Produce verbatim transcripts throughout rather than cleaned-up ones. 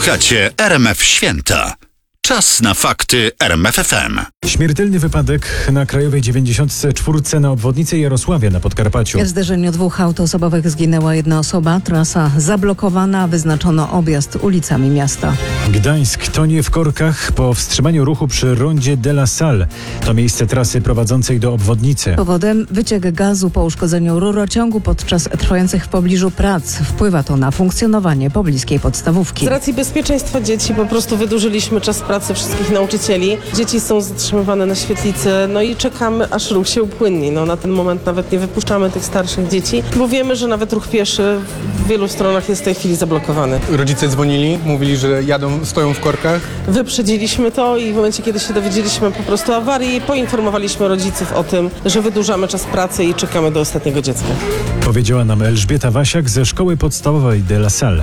Słuchacie R M F Święta. Czas na fakty R M F F M. Śmiertelny wypadek na Krajowej dziewięćdziesiąt cztery na obwodnicy Jarosławia na Podkarpaciu. W zderzeniu dwóch aut osobowych zginęła jedna osoba. Trasa zablokowana, wyznaczono objazd ulicami miasta. Gdańsk tonie w korkach po wstrzymaniu ruchu przy rondzie de la Salle. To miejsce trasy prowadzącej do obwodnicy. Powodem wyciek gazu po uszkodzeniu rurociągu podczas trwających w pobliżu prac. Wpływa to na funkcjonowanie pobliskiej podstawówki. Z racji bezpieczeństwa dzieci po prostu wydłużyliśmy czas pracy wszystkich nauczycieli. Dzieci są zatrzymywane na świetlicy, no i czekamy, aż ruch się upłynni. No, na ten moment nawet nie wypuszczamy tych starszych dzieci, bo wiemy, że nawet ruch pieszy w wielu stronach jest w tej chwili zablokowany. Rodzice dzwonili, mówili, że jadą, stoją w korkach. Wyprzedziliśmy to i w momencie, kiedy się dowiedzieliśmy po prostu awarii, poinformowaliśmy rodziców o tym, że wydłużamy czas pracy i czekamy do ostatniego dziecka. Powiedziała nam Elżbieta Wasiak ze Szkoły Podstawowej de la Salle.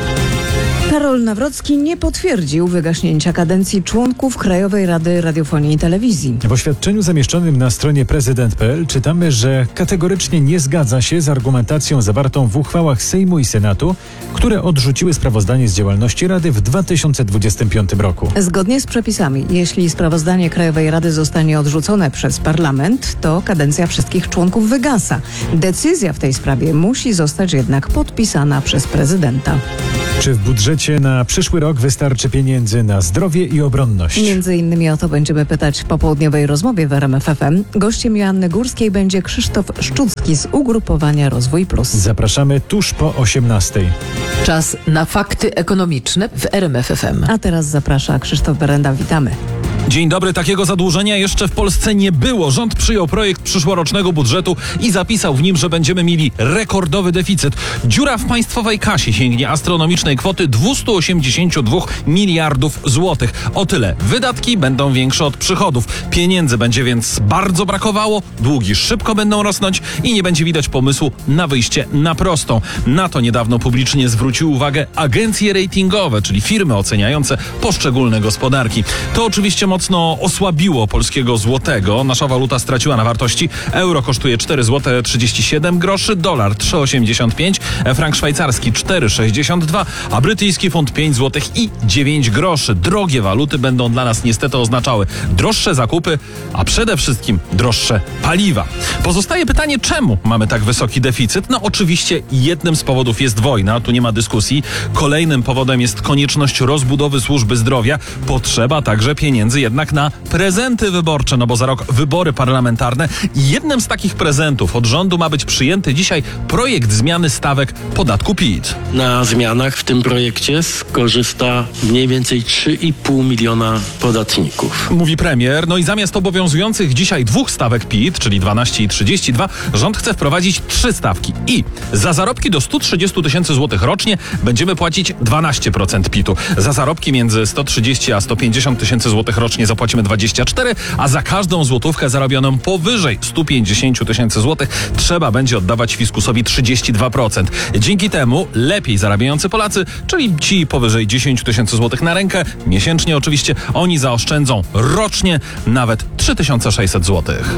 Karol Nawrocki nie potwierdził wygaśnięcia kadencji członków Krajowej Rady Radiofonii i Telewizji. W oświadczeniu zamieszczonym na stronie prezydent kropka p l czytamy, że kategorycznie nie zgadza się z argumentacją zawartą w uchwałach Sejmu i Senatu, które odrzuciły sprawozdanie z działalności Rady w dwa tysiące dwudziestym piątym roku. Zgodnie z przepisami, jeśli sprawozdanie Krajowej Rady zostanie odrzucone przez parlament, to kadencja wszystkich członków wygasa. Decyzja w tej sprawie musi zostać jednak podpisana przez prezydenta. Czy w budżecie na przyszły rok wystarczy pieniędzy na zdrowie i obronność? Między innymi o to będziemy pytać w popołudniowej rozmowie w R M F F M. Gościem Joanny Górskiej będzie Krzysztof Szczucki z ugrupowania Rozwój Plus. Zapraszamy tuż po osiemnastej. Czas na fakty ekonomiczne w R M F F M. A teraz zaprasza Krzysztof Berenda. Witamy. Dzień dobry, takiego zadłużenia jeszcze w Polsce nie było. Rząd przyjął projekt przyszłorocznego budżetu i zapisał w nim, że będziemy mieli rekordowy deficyt. Dziura w państwowej kasie sięgnie astronomicznej kwoty dwieście osiemdziesiąt dwa miliardów złotych. O tyle wydatki będą większe od przychodów. Pieniędzy będzie więc bardzo brakowało, długi szybko będą rosnąć i nie będzie widać pomysłu na wyjście na prostą. Na to niedawno publicznie zwróciły uwagę agencje ratingowe, czyli firmy oceniające poszczególne gospodarki. To oczywiście mocno osłabiło polskiego złotego. Nasza waluta straciła na wartości. Euro kosztuje cztery złote trzydzieści siedem groszy, dolar trzy osiemdziesiąt pięć, frank szwajcarski cztery sześćdziesiąt dwa, a brytyjski funt pięć złotych i dziewięć groszy. Drogie waluty będą dla nas niestety oznaczały droższe zakupy, a przede wszystkim droższe paliwa. Pozostaje pytanie, czemu mamy tak wysoki deficyt? No oczywiście jednym z powodów jest wojna, tu nie ma dyskusji. Kolejnym powodem jest konieczność rozbudowy służby zdrowia. Potrzeba także pieniędzy jednak na prezenty wyborcze, no bo za rok wybory parlamentarne i jednym z takich prezentów od rządu ma być przyjęty dzisiaj projekt zmiany stawek podatku P I T. Na zmianach w tym projekcie skorzysta mniej więcej trzy i pół miliona podatników. Mówi premier, no i zamiast obowiązujących dzisiaj dwóch stawek P I T, czyli dwanaście i trzydzieści dwa, rząd chce wprowadzić trzy stawki i za zarobki do stu trzydziestu tysięcy złotych rocznie będziemy płacić dwanaście procent P I T-u. Za zarobki między sto trzydzieści a sto pięćdziesiąt tysięcy złotych rocznie zapłacimy dwadzieścia cztery, a za każdą złotówkę zarobioną powyżej stu pięćdziesięciu tysięcy złotych trzeba będzie oddawać fiskusowi trzydzieści dwa procent. Dzięki temu lepiej zarabiający Polacy, czyli ci powyżej dziesięć tysięcy złotych na rękę, miesięcznie oczywiście, oni zaoszczędzą rocznie nawet trzy tysiące sześćset złotych.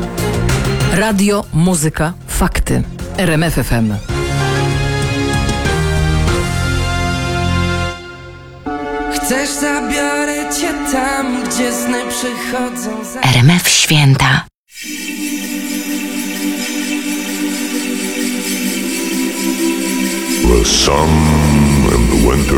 Radio, muzyka, fakty. R M F F M. Chcesz, zabiorę cię tam, gdzie sny przychodzą za... R M F Święta. The sun and the winter